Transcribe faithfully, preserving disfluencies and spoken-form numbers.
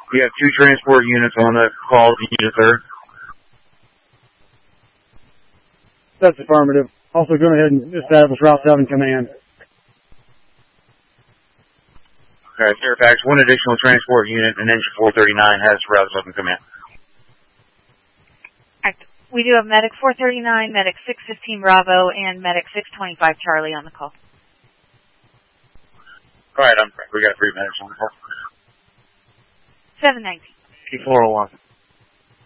You have two transport units on the call. You need a third. That's affirmative. Also, go ahead and establish Route seven command. Okay, Fairfax, one additional transport unit and engine four thirty-nine has Route seven command. We do have Medic four thirty-nine, Medic six fifteen Bravo, and Medic six twenty-five Charlie on the call. All right, I'm we got three medics on the call. seven nineteen. four oh one.